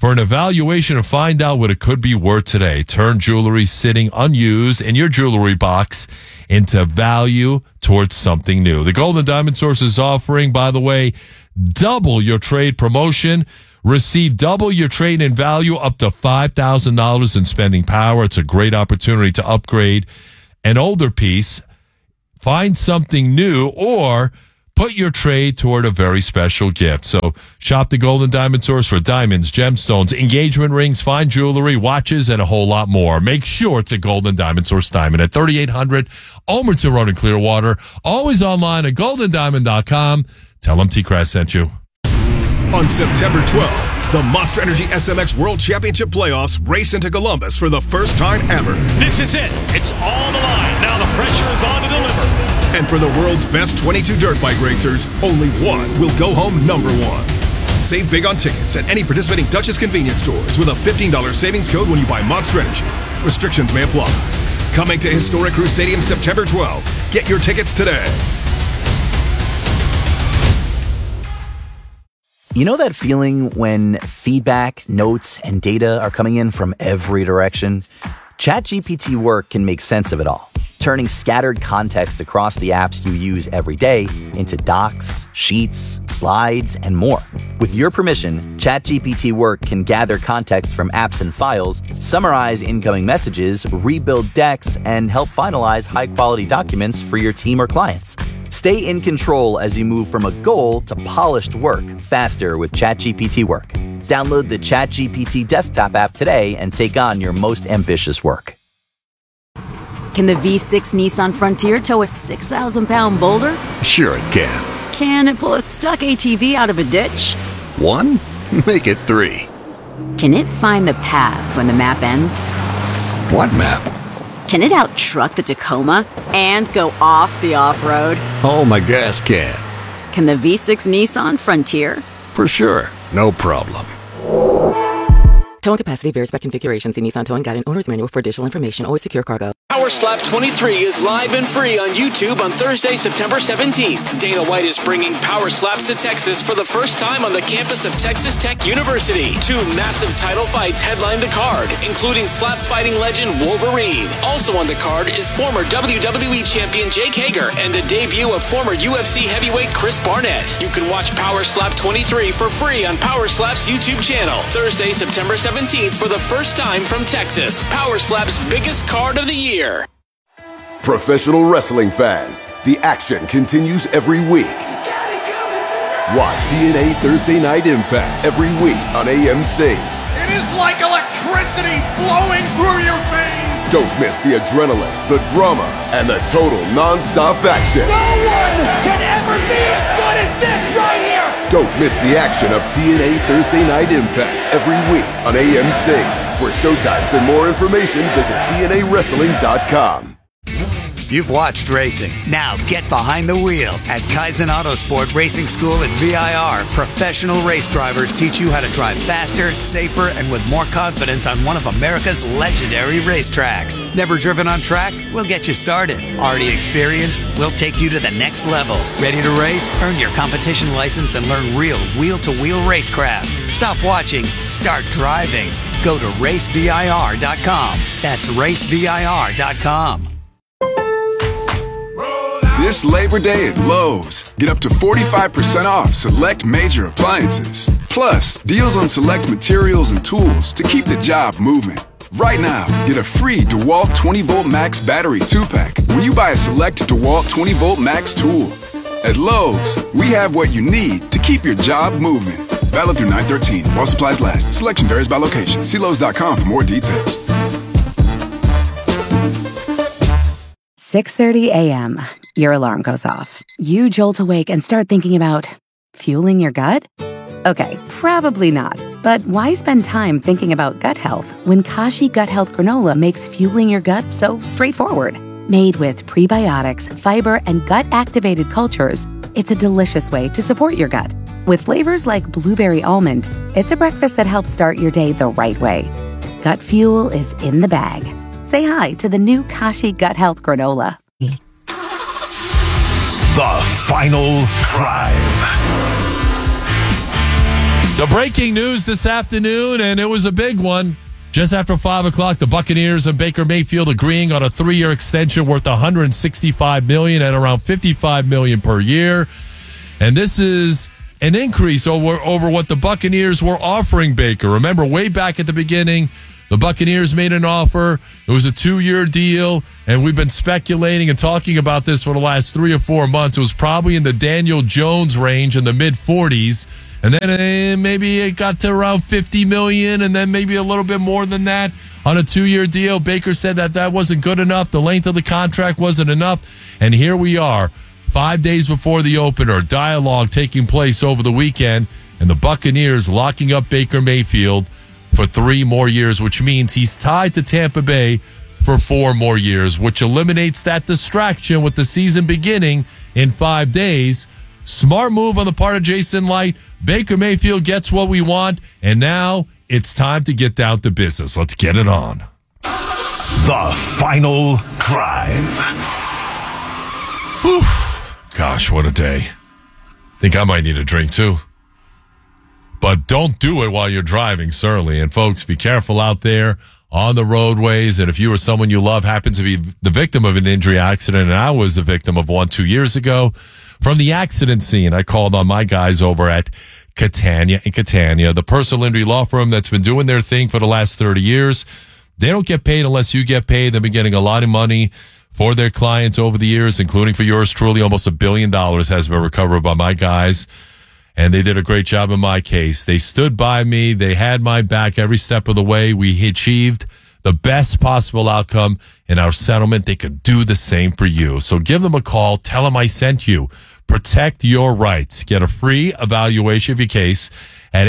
for an evaluation and find out what it could be worth today. Turn jewelry sitting unused in your jewelry box into value towards something new. The Gold and Diamond Source is offering, by the way, double your trade promotion. Receive double your trade in value up to $5,000 in spending power. It's a great opportunity to upgrade an older piece, find something new, or put your trade toward a very special gift. So shop the Gold and Diamond Source for diamonds, gemstones, engagement rings, fine jewelry, watches, and a whole lot more. Make sure it's a Gold and Diamond Source Diamond at 3800 Omerton Road in Clearwater. Always online at goldendiamond.com. Tell them T-Crass sent you. On September 12th, the Monster Energy SMX World Championship Playoffs race into Columbus for the first time ever. This is it. It's all the line. Now the pressure is on to deliver. And for the world's best 22 dirt bike racers, only one will go home number one. Save big on tickets at any participating Dutchess convenience stores with a $15 savings code when you buy Monster Energy. Restrictions may apply. Coming to Historic Crew Stadium September 12th. Get your tickets today. You know that feeling when feedback, notes, and data are coming in from every direction? ChatGPT Work can make sense of it all, turning scattered context across the apps you use every day into docs, sheets, slides, and more. With your permission, ChatGPT Work can gather context from apps and files, summarize incoming messages, rebuild decks, and help finalize high-quality documents for your team or clients. Stay in control as you move from a goal to polished work faster with ChatGPT Work. Download the ChatGPT desktop app today and take on your most ambitious work. Can the V6 Nissan Frontier tow a 6,000-pound boulder? Sure it can. Can it pull a stuck ATV out of a ditch? 1? Make it 3. Can it find the path when the map ends? What map? Can it out-truck the Tacoma and go off the off-road? Oh, my gas can. Can the V6 Nissan Frontier? For sure. No problem. Towing capacity varies by configuration. See Nissan Towing Guide and Owner's Manual for additional information. Always secure cargo. Power Slap 23 is live and free on YouTube on Thursday, September 17th. Dana White is bringing Power Slaps to Texas for the first time on the campus of Texas Tech University. 2 massive title fights headline the card, including slap fighting legend Wolverine. Also on the card is former WWE champion Jake Hager and the debut of former UFC heavyweight Chris Barnett. You can watch Power Slap 23 for free on Power Slap's YouTube channel. Thursday, September 17th for the first time from Texas. Power Slap's biggest card of the year. Professional wrestling fans, the action continues every week. Watch TNA Thursday Night Impact every week on AMC. It is like electricity flowing through your veins. Don't miss the adrenaline, the drama, and the total non-stop action. No one can ever be as good as this right here. Don't miss the action of TNA Thursday Night Impact every week on AMC. For showtimes and more information, visit TNAWrestling.com. You've watched racing. Now get behind the wheel. At Kaizen Autosport Racing School at VIR, professional race drivers teach you how to drive faster, safer, and with more confidence on one of America's legendary racetracks. Never driven on track? We'll get you started. Already experienced? We'll take you to the next level. Ready to race? Earn your competition license and learn real wheel-to-wheel racecraft. Stop watching. Start driving. Go to racevir.com. That's racevir.com. This Labor Day at Lowe's, get up to 45% off select major appliances. Plus, deals on select materials and tools to keep the job moving. Right now, get a free DeWalt 20-volt Max battery 2-pack when you buy a select DeWalt 20-volt Max tool. At Lowe's, we have what you need to keep your job moving. Valid through 9/13 while supplies last. Selection varies by location. See Lowe's.com for more details. 6:30 a.m. Your alarm goes off. You jolt awake and start thinking about fueling your gut? Okay, probably not. But why spend time thinking about gut health when Kashi Gut Health Granola makes fueling your gut so straightforward? Made with prebiotics, fiber, and gut-activated cultures, it's a delicious way to support your gut. With flavors like blueberry almond, it's a breakfast that helps start your day the right way. Gut fuel is in the bag. Say hi to the new Kashi Gut Health Granola. The Final Drive. So breaking news this afternoon, and it was a big one. Just after 5 o'clock, the Buccaneers and Baker Mayfield agreeing on a 3-year extension worth $165 million at around $55 million per year. And this is an increase over what the Buccaneers were offering Baker. Remember, way back at the beginning, the Buccaneers made an offer. It was a 2-year deal, and we've been speculating and talking about this for the last 3 or 4 months. It was probably in the Daniel Jones range in the mid-40s. And then maybe it got to around $50 million, and then maybe a little bit more than that on a 2-year deal. Baker said that wasn't good enough. The length of the contract wasn't enough. And here we are, 5 days before the opener, dialogue taking place over the weekend, and the Buccaneers locking up Baker Mayfield for 3 more years, which means he's tied to Tampa Bay for 4 more years, which eliminates that distraction with the season beginning in 5 days. Smart move on the part of Jason Light. Baker Mayfield gets what we want, and now it's time to get down to business. Let's get it on. The Final Drive. Whew. Gosh, what a day. Think I might need a drink, too. But don't do it while you're driving, certainly. And, folks, be careful out there on the roadways. And if you or someone you love happens to be the victim of an injury accident, and I was the victim of one 2 years ago, from the accident scene, I called on my guys over at Catania & Catania, the personal injury law firm that's been doing their thing for the last 30 years. They don't get paid unless you get paid. They've been getting a lot of money for their clients over the years, including for yours truly. Almost $1 billion has been recovered by my guys, and they did a great job in my case. They stood by me. They had my back every step of the way. We achieved the best possible outcome in our settlement. They could do the same for you. So give them a call. Tell them I sent you. Protect your rights. Get a free evaluation of your case at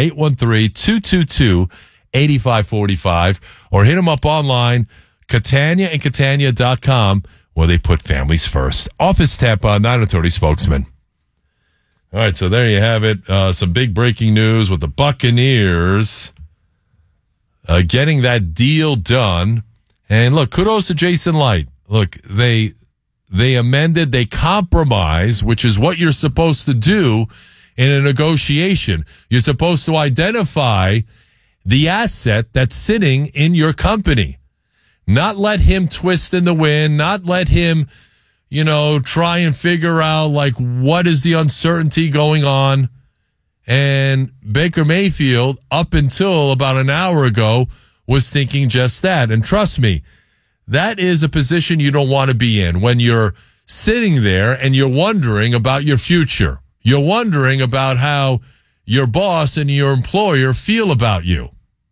813-222-8545 or hit them up online, CataniaandCatania.com, where they put families first. Office Tampa, 930 spokesman. All right, so there you have it. Some big breaking news with the Buccaneers getting that deal done. And look, kudos to Jason Light. Look, they amended, they compromised, which is what you're supposed to do in a negotiation. You're supposed to identify the asset that's sitting in your company. Not let him twist in the wind, not let him, try and figure out, what is the uncertainty going on. And Baker Mayfield, up until about an hour ago, was thinking just that. And trust me, that is a position you don't want to be in when you're sitting there and you're wondering about your future. You're wondering about how your boss and your employer feel about you.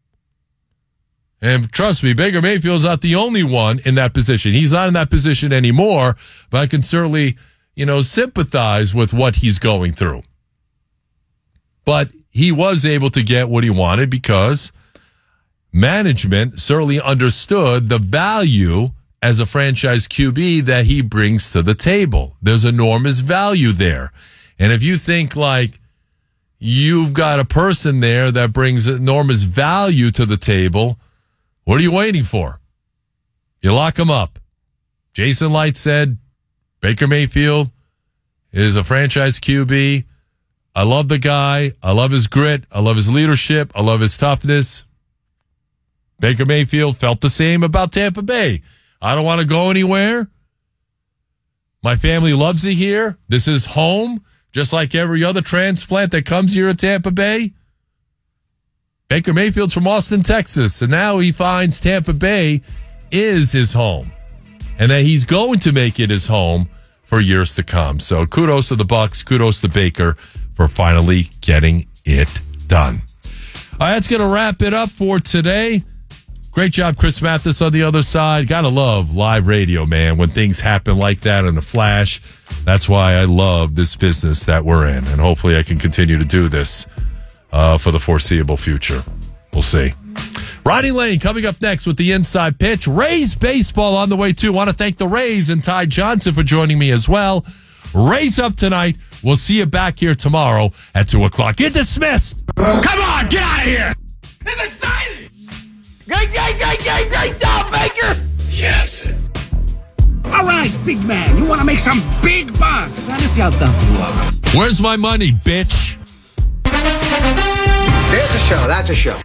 And trust me, Baker Mayfield's not the only one in that position. He's not in that position anymore, but I can certainly, sympathize with what he's going through. But he was able to get what he wanted because management certainly understood the value as a franchise QB that he brings to the table. There's enormous value there. And if you think you've got a person there that brings enormous value to the table, what are you waiting for? You lock him up. Jason Light said Baker Mayfield is a franchise QB. I love the guy. I love his grit. I love his leadership. I love his toughness. Baker Mayfield felt the same about Tampa Bay. I don't want to go anywhere. My family loves it here. This is home, just like every other transplant that comes here at Tampa Bay. Baker Mayfield's from Austin, Texas, and now he finds Tampa Bay is his home and that he's going to make it his home for years to come. So kudos to the Bucs, kudos to Baker for finally getting it done. All right, that's going to wrap it up for today. Great job, Chris Mathis on the other side. Gotta love live radio, man, when things happen like that in a flash. That's why I love this business that we're in, and hopefully I can continue to do this for the foreseeable future. We'll see. Ronnie Lane coming up next with the Inside Pitch. Rays baseball on the way, too. Want to thank the Rays and Ty Johnson for joining me as well. Rays up tonight. We'll see you back here tomorrow at 2 o'clock. You're dismissed. Come on, get out of here. It's exciting. Great job, Baker. Yes. All right, big man. You want to make some big bucks. Where's my money, bitch? show. That's a show.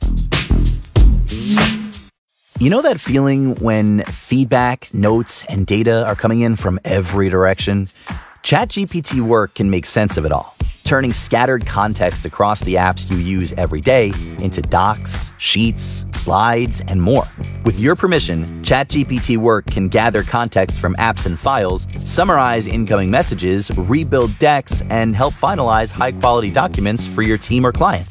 You know that feeling when feedback, notes, and data are coming in from every direction? ChatGPT Work can make sense of it all, turning scattered context across the apps you use every day into docs, sheets, slides, and more. With your permission, ChatGPT Work can gather context from apps and files, summarize incoming messages, rebuild decks, and help finalize high-quality documents for your team or clients.